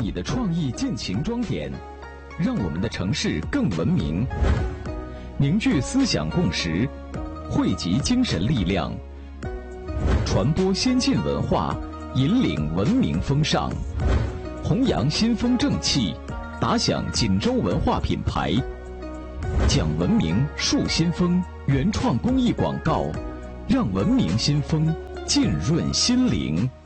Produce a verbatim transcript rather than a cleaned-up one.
你的创意尽情装点，让我们的城市更文明。凝聚思想共识，汇集精神力量，传播先进文化，引领文明风尚，弘扬新风正气，打响锦州文化品牌。讲文明树新风原创公益广告，让文明新风浸润心灵。